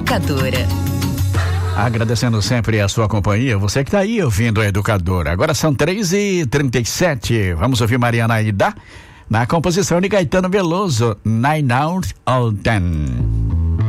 Educadora. Agradecendo sempre a sua companhia, você que está aí ouvindo a Educadora. Agora são 3h37. Vamos ouvir Mariana Aida na composição de Caetano Veloso, 9 Out of 10.